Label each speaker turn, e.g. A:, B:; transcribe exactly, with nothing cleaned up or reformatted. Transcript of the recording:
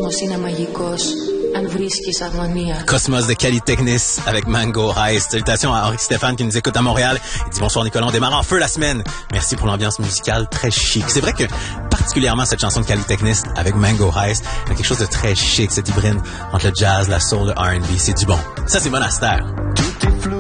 A: κόσμος είναι μαγικός αν βρίσκεις harmonia.
B: Cosmos de Calitechnis avec Mango High. Salutations à Henri Stéphane qui nous écoute à Montréal. Il dit bonsoir Nicolas, on démarre en feu la semaine. Merci pour l'ambiance musicale très chic. C'est vrai que particulièrement cette chanson de Calitechnis avec Mango High, il y a quelque chose de très chic, cette hybride entre le jazz, la soul, le R and B. C'est du bon. Ça c'est Monastère.